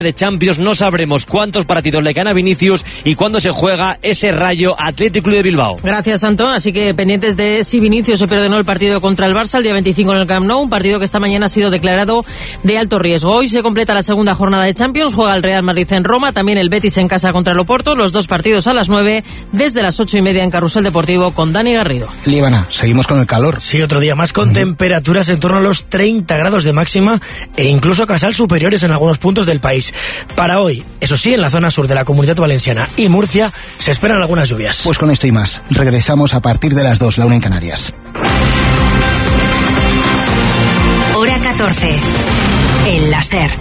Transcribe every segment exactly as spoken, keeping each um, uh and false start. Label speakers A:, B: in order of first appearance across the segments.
A: de Champions no sabremos cuántos partidos le gana Vinicius y cuándo se juega ese Rayo Athletic Club de Bilbao.
B: Gracias, Antón. Así que pendientes de si Vinicius se pierde o no el partido contra el Barça el día veinticinco en el Camp Nou, un partido que esta mañana ha sido declarado de alto riesgo. Hoy se completa la segunda jornada de Champions, juega el Real Madrid en Roma, también el Betis en casa contra el Oporto, los dos partidos a las nueve, desde las ocho y media en Carrusel Deportivo con Dani Garrido.
C: Líbana, seguimos con el calor.
D: Sí, otro día más con uh-huh. temperaturas en torno a los treinta grados de máxima e incluso casal superiores en algunos puntos del país. Para hoy, eso sí, en la zona sur de la Comunidad Valenciana y Murcia se esperan algunas lluvias.
C: Pues con esto y más, regresamos a partir de las dos, la una en Canarias.
E: Hora catorce, en la SER.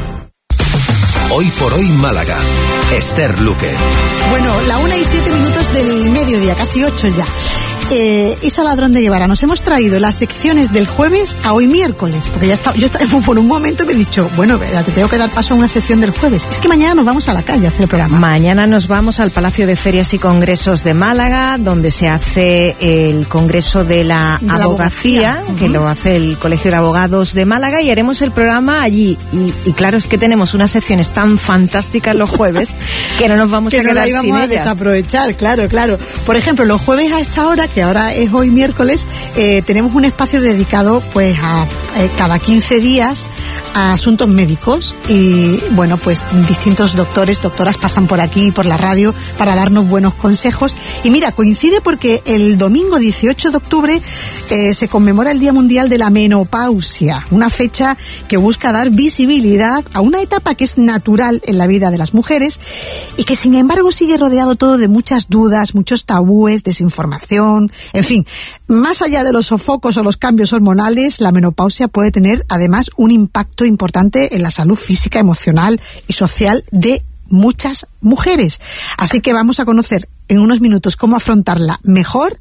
F: Hoy por hoy Málaga, Esther Luque.
G: Bueno, la una y siete minutos del mediodía, casi ocho ya. Eh, Isa Ladrón de Guevara, nos hemos traído las secciones del jueves a hoy miércoles, porque ya está, yo por un momento me he dicho, bueno, te tengo que dar paso a una sección del jueves. Es que mañana nos vamos a la calle a hacer el programa.
H: Mañana nos vamos al Palacio de Ferias y Congresos de Málaga, donde se hace el Congreso de la, de la Abogacía, abogacía. Uh-huh. que lo hace el Colegio de Abogados de Málaga, y haremos el programa allí. Y, y claro, es que tenemos unas secciones tan fantásticas los jueves que no nos vamos
G: que
H: a quedar
G: no la
H: sin
G: a
H: ellas.
G: Desaprovechar, claro, claro. Por ejemplo, los jueves a esta hora, que ahora es hoy miércoles, eh, tenemos un espacio dedicado pues a eh, cada quince días a asuntos médicos, y bueno, pues distintos doctores, doctoras pasan por aquí, por la radio, para darnos buenos consejos. Y mira, coincide porque el domingo dieciocho de octubre eh, se conmemora el Día Mundial de la Menopausia, una fecha que busca dar visibilidad a una etapa que es natural en la vida de las mujeres y que sin embargo sigue rodeado todo de muchas dudas, muchos tabúes, desinformación, en fin, más allá de los sofocos o los cambios hormonales, la menopausia puede tener además un impacto importante en la salud física, emocional y social de muchas mujeres. Así que vamos a conocer en unos minutos cómo afrontarla mejor,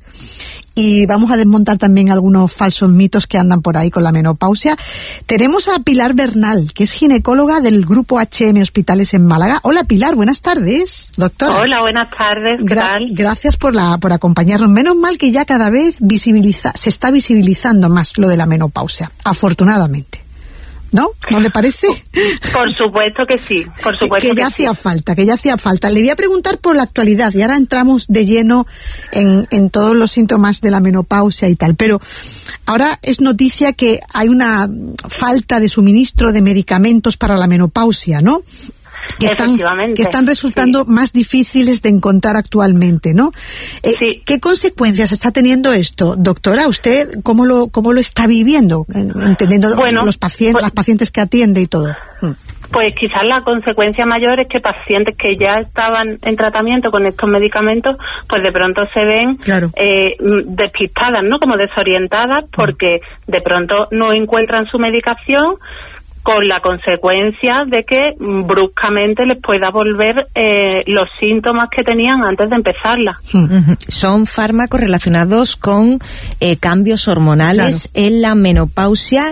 G: y vamos a desmontar también algunos falsos mitos que andan por ahí con la menopausia. Tenemos a Pilar Bernal, que es ginecóloga del Grupo H M Hospitales en Málaga. Hola Pilar, buenas tardes, doctora.
I: Hola, buenas tardes, ¿qué
G: Gra-
I: tal?
G: Gracias por la por acompañarnos. Menos mal que ya cada vez visibiliza, se está visibilizando más lo de la menopausia, afortunadamente. ¿No? ¿No le parece?
I: Por supuesto que sí, por supuesto
G: que, que ya
I: que
G: hacía
I: sí.
G: falta, que ya hacía falta. Le voy a preguntar por la actualidad y ahora entramos de lleno en, en todos los síntomas de la menopausia y tal. Pero ahora es noticia que hay una falta de suministro de medicamentos para la menopausia, ¿no? Que están, que están resultando sí. más difíciles de encontrar actualmente, ¿no? Eh,
I: sí.
G: ¿Qué consecuencias está teniendo esto, doctora? ¿Usted cómo lo cómo lo está viviendo, entendiendo
I: bueno,
G: los pacientes,
I: pues,
G: las pacientes que atiende y todo?
I: Pues quizás la consecuencia mayor es que pacientes que ya estaban en tratamiento con estos medicamentos, pues de pronto se ven
G: claro.
I: eh, despistadas, ¿no? Como desorientadas, porque de pronto no encuentran su medicación, con la consecuencia de que bruscamente les pueda volver eh, los síntomas que tenían antes de empezarla.
H: Uh-huh. Son fármacos relacionados con eh, cambios hormonales claro. en la menopausia,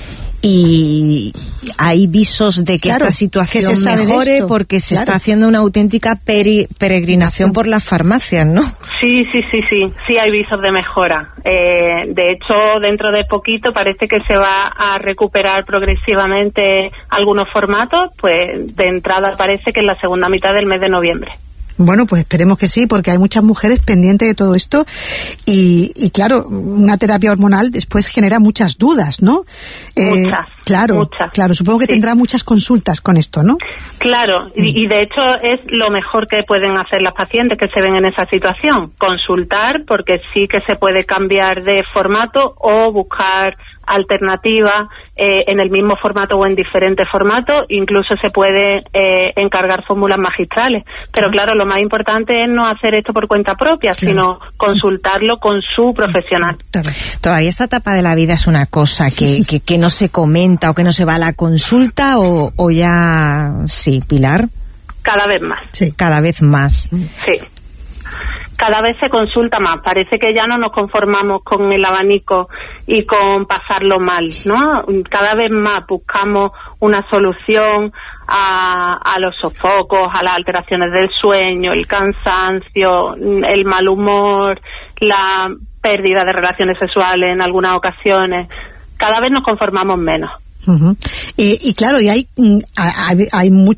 H: y hay visos de que claro, esta situación
G: que
H: mejore porque se claro. está haciendo una auténtica peri- peregrinación por las farmacias, ¿no?
I: Sí, sí, sí, sí, sí hay visos de mejora. Eh, de hecho, dentro de poquito parece que se va a recuperar progresivamente algunos formatos, pues de entrada parece que en la segunda mitad del mes de noviembre.
G: Bueno, pues esperemos que sí, porque hay muchas mujeres pendientes de todo esto y, y claro, una terapia hormonal después genera muchas dudas, ¿no?
I: Eh, muchas.
G: Claro,
I: muchas.
G: claro, supongo que sí. tendrá muchas consultas con esto, ¿no?
I: Claro, y, y de hecho es lo mejor que pueden hacer las pacientes que se ven en esa situación, consultar, porque sí que se puede cambiar de formato o buscar alternativas eh, en el mismo formato o en diferentes formatos, incluso se puede eh, encargar fórmulas magistrales, pero claro, lo más importante es no hacer esto por cuenta propia, claro. sino consultarlo con su profesional.
H: Todavía esta etapa de la vida es una cosa que, que, que no se comenta o que no se va a la consulta, o, o ya sí, Pilar.
I: Cada vez más.
H: Sí, cada vez más.
I: Sí. Cada vez se consulta más, parece que ya no nos conformamos con el abanico y con pasarlo mal, ¿no? Cada vez más buscamos una solución a, a los sofocos, a las alteraciones del sueño, el cansancio, el mal humor, la pérdida de relaciones sexuales en algunas ocasiones. Cada vez nos conformamos menos.
G: Uh-huh. eh, y claro, y hay, hay, hay muchos